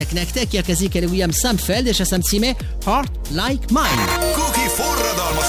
Nektek érkezik egy újabb Sam Feld, és a szám címe Heart Like Mine. Cookie forradalmas